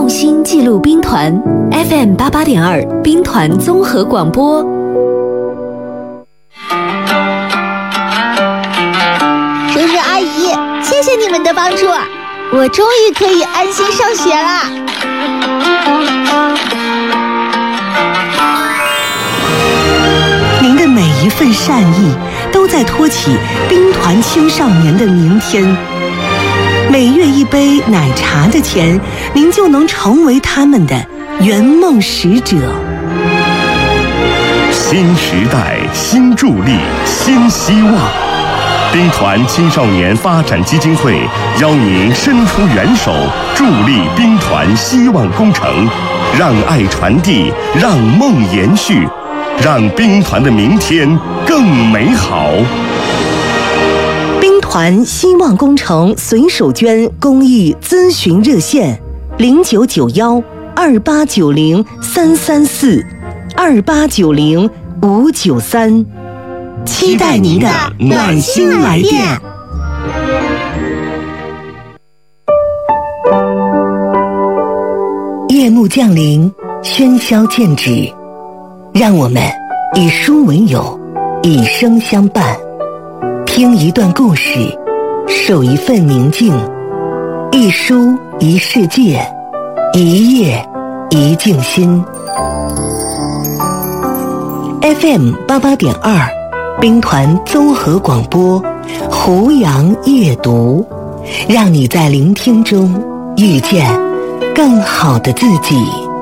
用心记录兵团 FM88.2 兵团综合广播。 叔叔阿姨，谢谢你们的帮助，我终于可以安心上学啦。 您的每一份善意都在托起兵团青少年的明天。每月一杯奶茶的钱，您就能成为他们的圆梦使者。 新时代，新助力，新希望。兵团青少年发展基金会邀您伸出援手，助力兵团希望工程，让爱传递，让梦延续，让兵团的明天更美好。 兵团希望工程随手捐公益咨询热线：0991-2890-334，2890-593，期待您的暖心来电。夜幕降临，喧嚣渐止，让我们以书为友，以声相伴。听一段故事，守一份宁静，一书一世界，一夜一静心。FM88.2 兵团综合广播，胡杨夜读，让你在聆听中遇见更好的自己。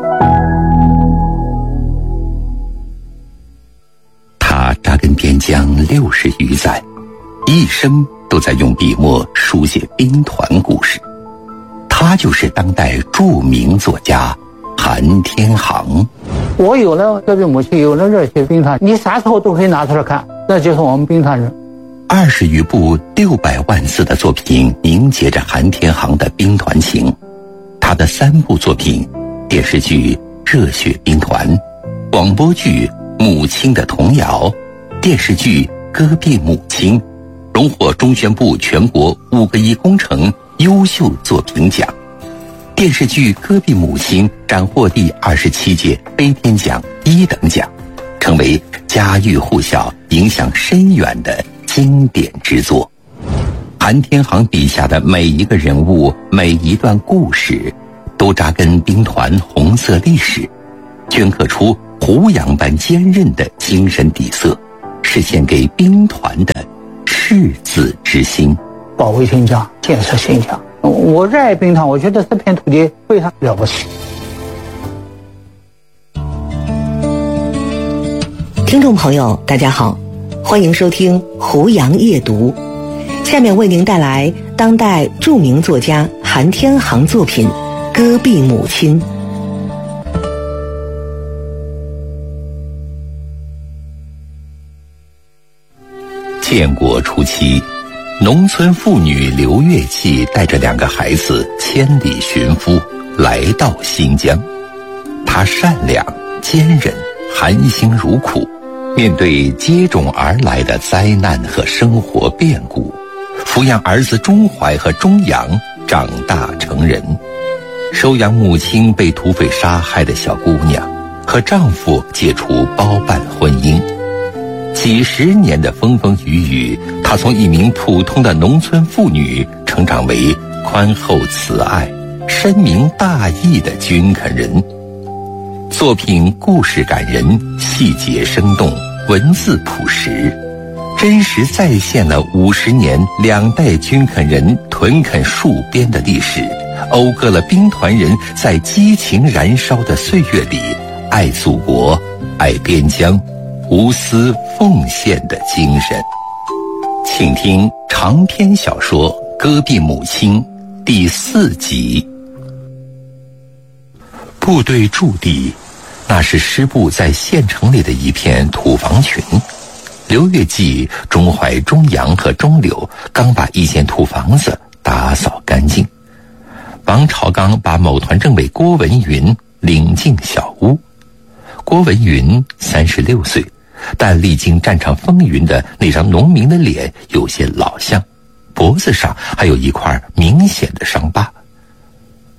他扎根边疆60余载，一生都在用笔墨书写兵团故事。他就是当代著名作家韩天航。 我有了隔壁母亲，有了热血兵团，你啥时候都可以拿出来看，那就是我们兵团人。 20余部600万字的作品凝结着韩天航的兵团情。他的3部作品，电视剧《热血兵团》，广播剧《母亲的童谣》，电视剧《戈壁母亲》，荣获中宣部全国5个亿工程优秀作品奖。电视剧《戈壁母亲》斩获第27届飞天奖1等奖，成为家喻户晓、影响深远的经典之作。韩天航笔下的每一个人物、每一段故事，都扎根兵团红色历史，镌刻出胡杨般坚韧的精神底色，是献给兵团的赤子之心。 保卫新疆，建设新疆。我热爱兵团，我觉得这片土地非常了不起。 听众朋友大家好，欢迎收听胡杨夜读，下面为您带来当代著名作家韩天航作品《戈壁母亲》。 建国初期，农村妇女刘月季带着2个孩子千里寻夫，来到新疆。她善良、坚韧、含辛茹苦，面对接踵而来的灾难和生活变故，抚养儿子钟怀和钟阳长大成人，收养母亲被土匪杀害的小姑娘，和丈夫解除包办婚姻。几十年的风风雨雨，她从一名普通的农村妇女成长为宽厚慈爱、深明大义的军肯人。作品故事感人，细节生动，文字朴实，真实再现了50年2代军肯人屯垦戍边的历史，讴歌了兵团人在激情燃烧的岁月里爱祖国、爱边疆、无私奉献的精神。请听长篇小说《戈壁母亲》第4集。部队驻地，那是师部在县城里的一片土房群。刘月季、钟怀、钟阳和钟柳刚把一间土房子打扫干净。王朝刚把某团政委郭文云领进小屋。郭文云36岁，但历经战场风云的那张农民的脸有些老相，脖子上还有一块明显的伤疤。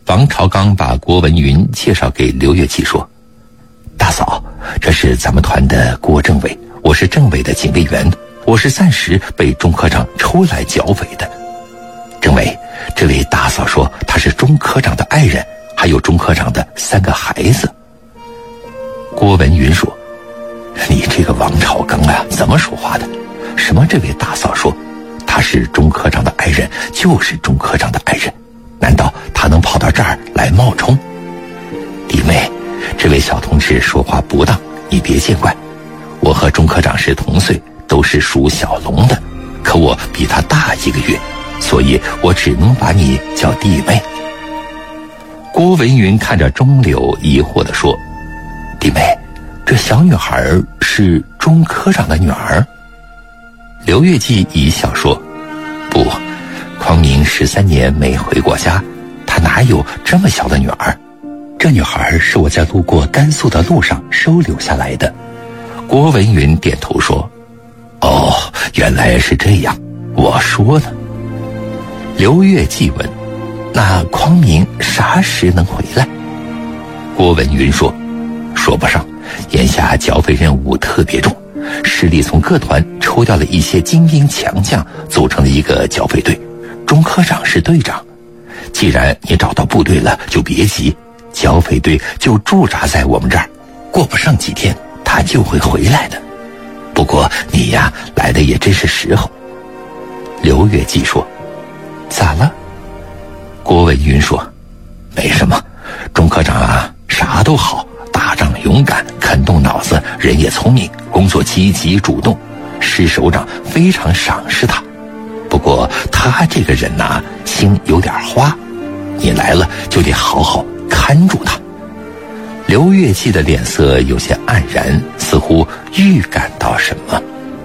王朝刚把郭文云介绍给刘月季说：“大嫂，这是咱们团的郭政委，我是政委的警卫员，我是暂时被钟科长抽来剿匪的。政委，这位大嫂说她是钟科长的爱人，还有钟科长的3个孩子。”郭文云说：“你这个王朝刚啊，怎么说话的？什么这位大嫂说他是钟科长的爱人，就是钟科长的爱人，难道他能跑到这儿来冒充？弟妹，这位小同志说话不当，你别见怪。我和钟科长是同岁，都是属小龙的，可我比他大1个月，所以我只能把你叫弟妹。”郭文云看着钟柳，疑惑地说：“弟妹，这小女孩是钟科长的女儿？”刘月季一笑说：“不，匡明13年没回过家，他哪有这么小的女儿？这女孩是我在路过甘肃的路上收留下来的。”郭文云点头说：“哦，原来是这样，我说呢。”刘月季问：“那匡明啥时能回来？”郭文云说：“说不上，眼下剿匪任务特别重，市里从各团抽调了一些精兵强将，组成了一个剿匪队，钟科长是队长。既然你找到部队了，就别急，剿匪队就驻扎在我们这儿，过不上几天他就会回来的。不过你呀，来的也真是时候。”刘月季说：“咋了？”郭文云说：“没什么，钟科长啊，啥都好，打仗勇敢，肯动脑子，人也聪明，工作积极主动，市首长非常赏识他。不过他这个人呐，心有点花，你来了就得好好看住他。”刘月季的脸色有些黯然，似乎预感到什么。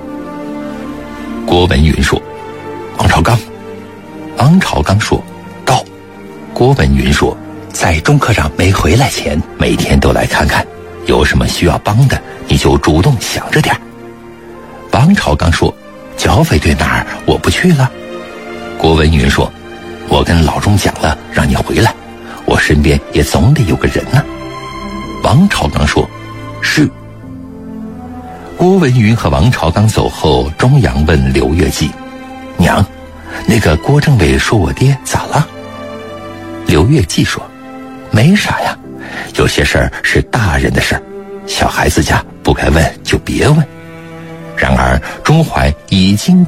郭文云说：“王朝刚。”王朝刚说：“到。”郭文云说：“在钟科长没回来前，每天都来看看，有什么需要帮的，你就主动想着点。”王朝刚说：“剿匪队哪儿我不去了？”郭文云说：“我跟老钟讲了，让你回来，我身边也总得有个人呢。”王朝刚说：“是。”郭文云和王朝刚走后，钟阳问刘月季：“娘，那个郭政委说我爹咋了？”刘月季说：“没啥呀，有些事儿是大人的事儿，小孩子家不该问就别问。然而钟怀已经